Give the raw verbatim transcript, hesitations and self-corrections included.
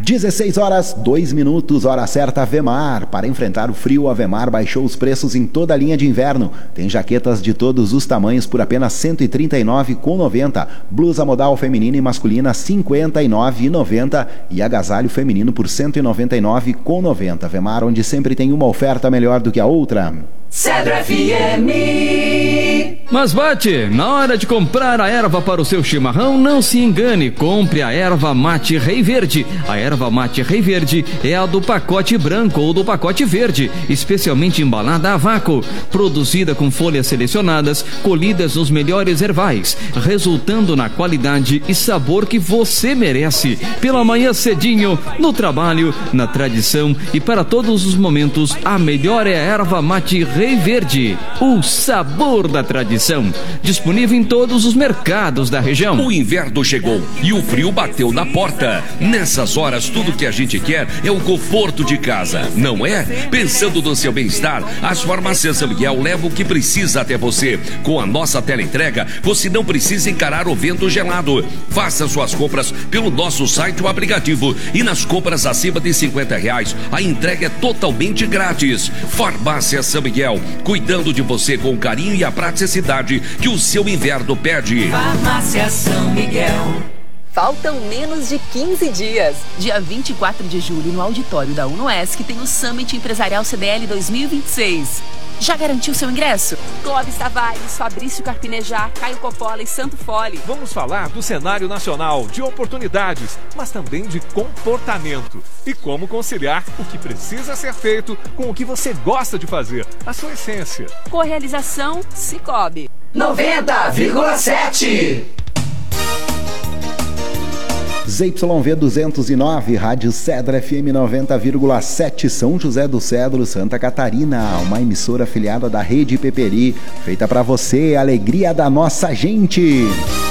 dezesseis horas, dois minutos, hora certa, Vemar. Para enfrentar o frio, a Vemar baixou os preços em toda a linha de inverno. Tem jaquetas de todos os tamanhos por apenas cento e trinta e nove reais e noventa centavos. Blusa modal feminina e masculina cinquenta e nove reais e noventa centavos. E agasalho feminino por cento e noventa e nove reais e noventa centavos. Vemar, onde sempre tem uma oferta melhor do que a outra. Cedro F M. Mas bate, na hora de comprar a erva para o seu chimarrão, não se engane, compre a erva mate Rei Verde. A erva mate Rei Verde é a do pacote branco ou do pacote verde, especialmente embalada a vácuo, produzida com folhas selecionadas, colhidas nos melhores ervais, resultando na qualidade e sabor que você merece. Pela manhã cedinho, no trabalho, na tradição e para todos os momentos, a melhor é a erva mate Rei Verde, o sabor da tradição. Disponível em todos os mercados da região. O inverno chegou e o frio bateu na porta. Nessas horas, tudo que a gente quer é o conforto de casa, não é? Pensando no seu bem-estar, as farmácias São Miguel levam o que precisa até você. Com a nossa teleentrega, você não precisa encarar o vento gelado. Faça suas compras pelo nosso site ou aplicativo. E nas compras acima de cinquenta reais, a entrega é totalmente grátis. Farmácia São Miguel, cuidando de você com o carinho e a praticidade que o seu inverno pede. Farmácia São Miguel. Faltam menos de quinze dias. Dia vinte e quatro de julho, no auditório da UNOESC, tem o Summit Empresarial C D L dois mil e vinte e seis. Já garantiu seu ingresso? Clóvis Tavares, Fabrício Carpinejar, Caio Coppola e Santo Fole. Vamos falar do cenário nacional, de oportunidades, mas também de comportamento. E como conciliar o que precisa ser feito com o que você gosta de fazer, a sua essência. Correalização Cicobi. noventa vírgula sete. Z Y V duzentos e nove, Rádio Cedro F M noventa vírgula sete, São José do Cedro, Santa Catarina, uma emissora afiliada da Rede Peperi, feita para você, alegria da nossa gente.